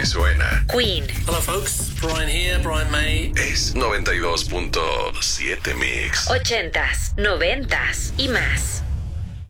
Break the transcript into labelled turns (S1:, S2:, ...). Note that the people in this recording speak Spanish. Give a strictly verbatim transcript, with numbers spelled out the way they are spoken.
S1: Si suena.
S2: Queen.
S3: Hello folks, Brian here, Brian May.
S1: Es noventa y dos punto siete Mix.
S2: Ochentas, noventas y más.